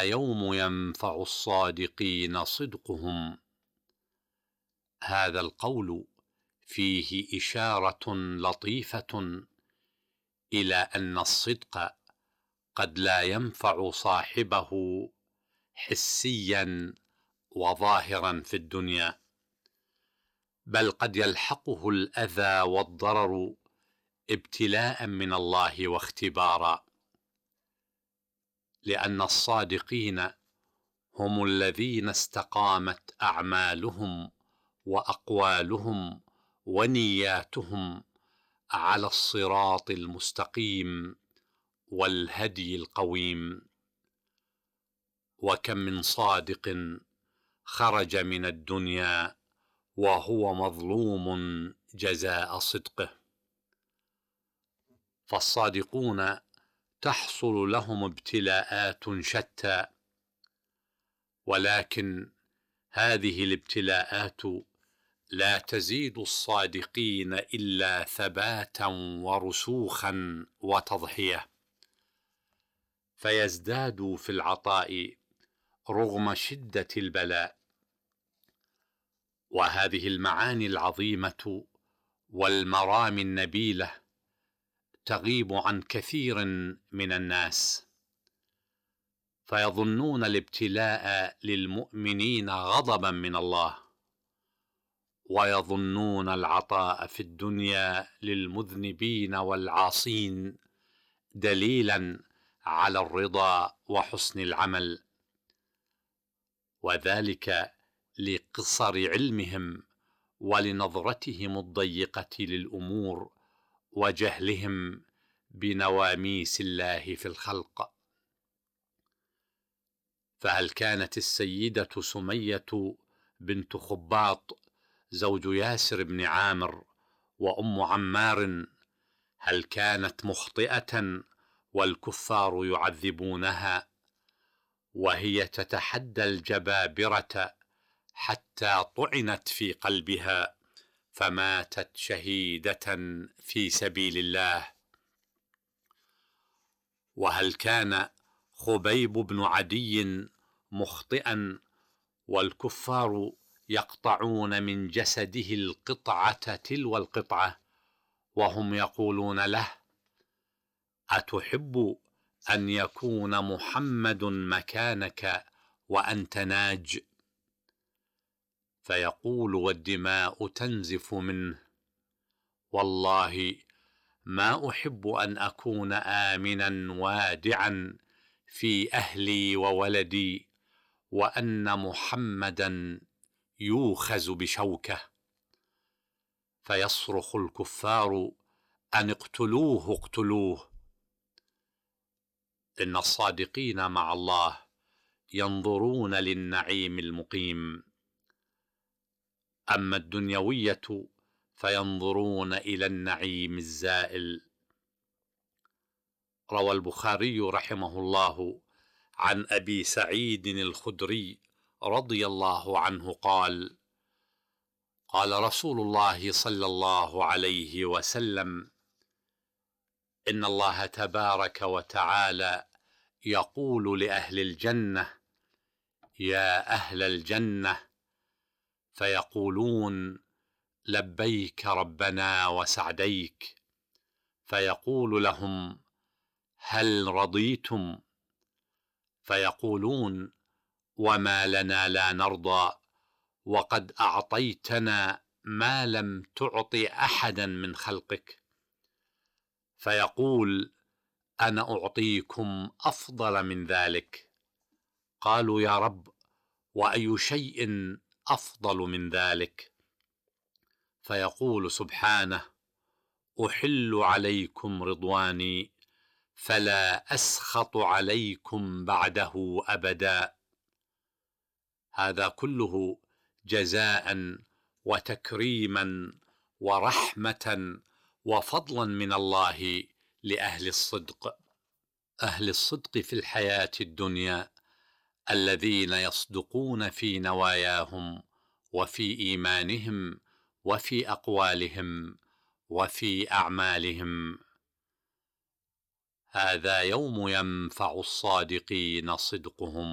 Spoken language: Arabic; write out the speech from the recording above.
يوم ينفع الصادقين صدقهم. هذا القول فيه إشارة لطيفة إلى أن الصدق قد لا ينفع صاحبه حسيا وظاهرا في الدنيا، بل قد يلحقه الأذى والضرر ابتلاء من الله واختبارا، لأن الصادقين هم الذين استقامت أعمالهم وأقوالهم ونياتهم على الصراط المستقيم والهدي القويم. وكم من صادق خرج من الدنيا وهو مظلوم جزاء صدقه. فالصادقون تحصل لهم ابتلاءات شتى، ولكن هذه الابتلاءات لا تزيد الصادقين إلا ثباتا ورسوخا وتضحية، فيزدادوا في العطاء رغم شدة البلاء. وهذه المعاني العظيمة والمرامي النبيلة تغيب عن كثير من الناس، فيظنون الابتلاء للمؤمنين غضبا من الله، ويظنون العطاء في الدنيا للمذنبين والعاصين دليلا على الرضا وحسن العمل، وذلك لقصر علمهم ولنظرتهم الضيقة للأمور وجهلهم بنواميس الله في الخلق. فهل كانت السيدة سمية بنت خباط زوج ياسر بن عامر وأم عمار، هل كانت مخطئة والكفار يعذبونها وهي تتحدى الجبابرة حتى طعنت في قلبها فماتت شهيدة في سبيل الله؟ وهل كان خبيب بن عدي مخطئا والكفار يقطعون من جسده القطعة تلو القطعة وهم يقولون له: أتحب أن يكون محمد مكانك وأنت ناج؟ فيقول والدماء تنزف منه: والله ما أحب أن أكون آمنا وادعا في أهلي وولدي وأن محمدا يوخز بشوكه. فيصرخ الكفار: أن اقتلوه اقتلوه. إن الصادقين مع الله ينظرون للنعيم المقيم، أما الدنيوية فينظرون إلى النعيم الزائل. روى البخاري رحمه الله عن أبي سعيد الخدري رضي الله عنه قال: قال رسول الله صلى الله عليه وسلم: إن الله تبارك وتعالى يقول لأهل الجنة: يا أهل الجنة، فيقولون: لبيك ربنا وسعديك. فيقول لهم: هل رضيتم؟ فيقولون: وما لنا لا نرضى وقد أعطيتنا ما لم تعط أحدا من خلقك. فيقول: أنا أعطيكم أفضل من ذلك. قالوا: يا رب، وأي شيء أفضل من ذلك؟ فيقول سبحانه: أحل عليكم رضواني فلا أسخط عليكم بعده أبدا. هذا كله جزاء وتكريما ورحمة وفضلا من الله لأهل الصدق. أهل الصدق في الحياة الدنيا الذين يصدقون في نواياهم وفي إيمانهم وفي أقوالهم وفي أعمالهم. هذا يوم ينفع الصادقين صدقهم.